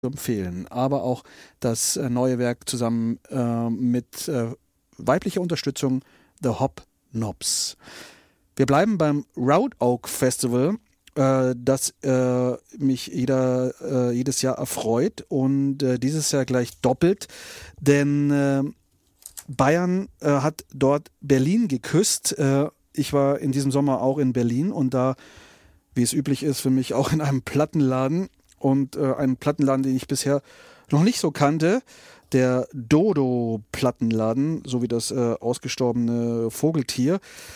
empfehlen. Aber auch das neue Werk zusammen mit weiblicher Unterstützung, The Hop Knobs. Wir bleiben beim Road Oak Festival, das mich jedes Jahr erfreut und dieses Jahr gleich doppelt, denn Bayern hat dort Berlin geküsst. Ich war in diesem Sommer auch in Berlin und da, wie es üblich ist, für mich auch in einem Plattenladen und einen Plattenladen, den ich bisher noch nicht so kannte, der Dodo-Plattenladen, so wie das ausgestorbene Vogeltier.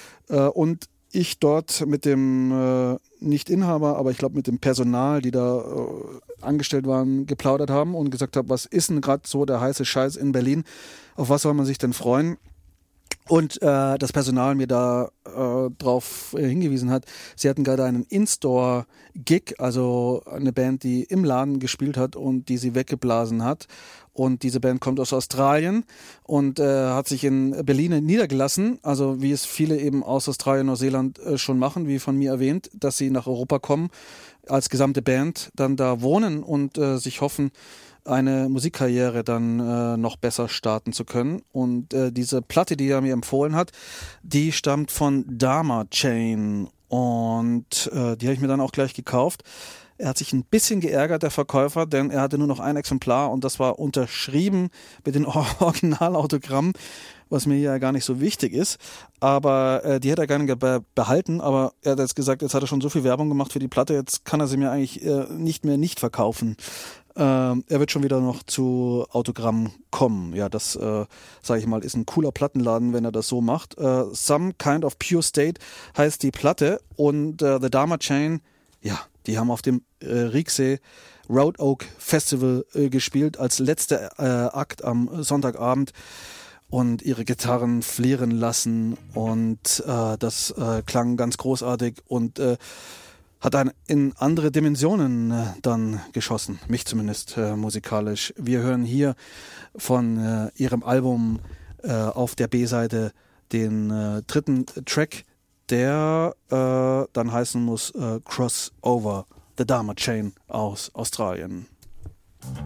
Und ich dort mit dem, nicht Inhaber, aber ich glaube mit dem Personal, die da angestellt waren, geplaudert haben und gesagt habe, was ist denn gerade so der heiße Scheiß in Berlin? Auf was soll man sich denn freuen? Und das Personal mir da drauf hingewiesen hat, sie hatten gerade einen In-Store-Gig, also eine Band, die im Laden gespielt hat und die sie weggeblasen hat. Und diese Band kommt aus Australien und hat sich in Berlin niedergelassen, also wie es viele eben aus Australien, Neuseeland schon machen, wie von mir erwähnt, dass sie nach Europa kommen, als gesamte Band dann da wohnen und sich hoffen, eine Musikkarriere dann noch besser starten zu können. Und diese Platte, die er mir empfohlen hat, die stammt von Dharma Chain und die habe ich mir dann auch gleich gekauft. Er hat sich ein bisschen geärgert, der Verkäufer, denn er hatte nur noch ein Exemplar und das war unterschrieben mit den Originalautogrammen, was mir ja gar nicht so wichtig ist. Aber die hätte er gerne behalten, aber er hat jetzt gesagt, jetzt hat er schon so viel Werbung gemacht für die Platte, jetzt kann er sie mir eigentlich nicht verkaufen. Er wird schon wieder noch zu Autogramm kommen. Ja, das, sage ich mal, ist ein cooler Plattenladen, wenn er das so macht. Some Kind of Pure State heißt die Platte und The Dharma Chain, ja, die haben auf dem Rieksee Road Oak Festival gespielt als letzter Akt am Sonntagabend und ihre Gitarren flirren lassen und das klang ganz großartig und hat dann in andere Dimensionen dann geschossen, mich zumindest musikalisch. Wir hören hier von ihrem Album auf der B-Seite den dritten Track, der dann heißen muss Crossover, The Dharma Chain aus Australien.